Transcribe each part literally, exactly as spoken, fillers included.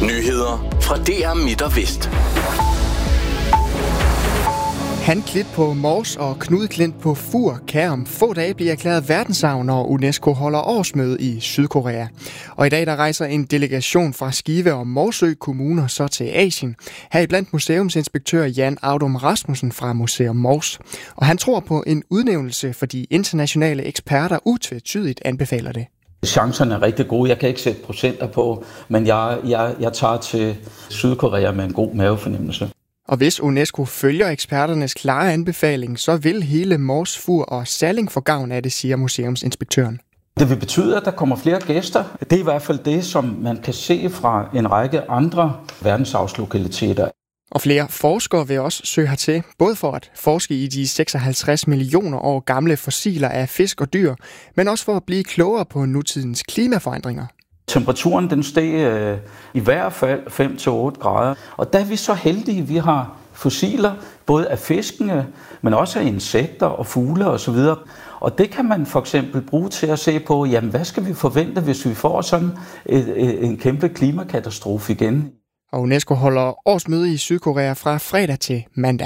Nyheder fra D R Midt og Vest. Han Klint på Mors og Knud Klint på Fur kan om få dage blive erklæret verdensarv, når UNESCO holder årsmøde i Sydkorea. Og i dag der rejser en delegation fra Skive og Morsø kommuner så til Asien. Heriblandt museumsinspektør Jan Audum Rasmussen fra Museum Mors. Og han tror på en udnævnelse, fordi internationale eksperter utvetydigt anbefaler det. Chancerne er rigtig gode. Jeg kan ikke sætte procenter på, men jeg, jeg, jeg tager til Sydkorea med en god mavefornemmelse. Og hvis UNESCO følger eksperternes klare anbefaling, så vil hele Mors, Fur og Salling få gavn af det, siger museumsinspektøren. Det vil betyde, at der kommer flere gæster. Det er i hvert fald det, som man kan se fra en række andre verdensarvslokaliteter. Og flere forskere vil også søge hertil, både for at forske i de seksoghalvtreds millioner år gamle fossiler af fisk og dyr, men også for at blive klogere på nutidens klimaforandringer. Temperaturen den steg øh, i hvert fald fem til otte grader, og der er vi så heldige, at vi har fossiler, både af fiskene, men også af insekter og fugle osv. Og det kan man for eksempel bruge til at se på, jamen hvad skal vi forvente, hvis vi får sådan et, et, en kæmpe klimakatastrofe igen. Og UNESCO holder årsmøde i Sydkorea fra fredag til mandag.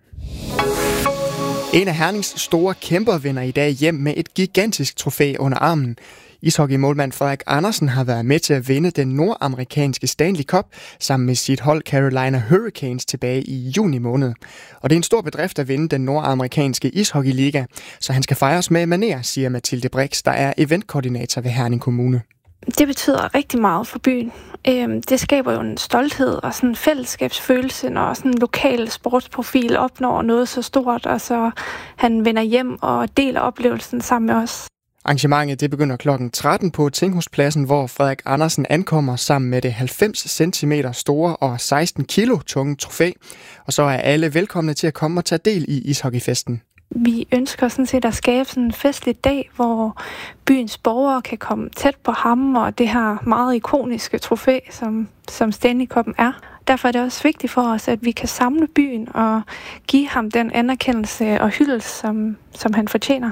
En af Hernings store kæmper vender i dag hjem med et gigantisk trofæ under armen. Ishockeymålmand Frederik Andersen har været med til at vinde den nordamerikanske Stanley Cup sammen med sit hold Carolina Hurricanes tilbage i juni måned. Og det er en stor bedrift at vinde den nordamerikanske ishockeyliga, så han skal fejres med manér, siger Mathilde Brix, der er eventkoordinator ved Herning Kommune. Det betyder rigtig meget for byen. Det skaber jo en stolthed og sådan en fællesskabsfølelse, når sådan en lokal sportsprofil opnår noget så stort, og så han vender hjem og deler oplevelsen sammen med os. Arrangementet det begynder klokken tretten på Tinghuspladsen, hvor Frederik Andersen ankommer sammen med det halvfems centimeter store og seksten kilo tunge trofæ. Og så er alle velkomne til at komme og tage del i ishockeyfesten. Vi ønsker sådan set at skabe sådan en festlig dag, hvor byens borgere kan komme tæt på ham og det her meget ikoniske trofæ, som, som Stanley Cup'en er. Derfor er det også vigtigt for os, at vi kan samle byen og give ham den anerkendelse og hyldest, som, som han fortjener.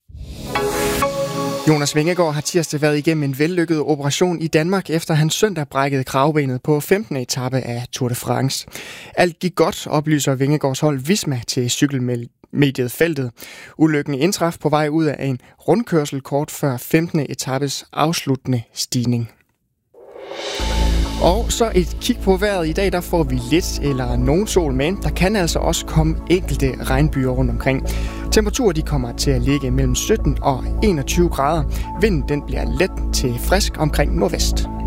Jonas Vingegaard har tirsdag været igennem en vellykket operation i Danmark, efter han søndag brækkede kravbenet på femtende etape af Tour de France. Alt gik godt, oplyser Vingegaards hold Visma til cykelmediet Feltet. Ulykken indtraf på vej ud af en rundkørsel kort før femtende etapes afsluttende stigning. Og så et kig på vejret. I dag der får vi lidt eller nogen sol, men der kan altså også komme enkelte regnbyer rundt omkring. Temperaturer de kommer til at ligge mellem sytten og enogtyve grader. Vinden den bliver let til frisk omkring nordvest.